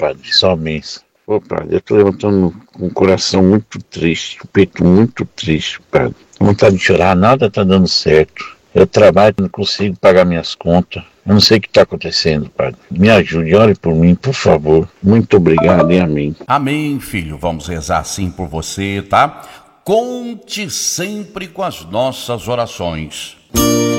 padre, só mês. Ô, padre, eu tô levantando com o coração muito triste, o peito muito triste, padre. Vontade de chorar, nada tá dando certo. Eu trabalho, não consigo pagar minhas contas. Eu não sei o que está acontecendo, padre. Me ajude, ore por mim, por favor. Muito obrigado e amém. Amém, filho. Vamos rezar assim por você, tá? Conte sempre com as nossas orações.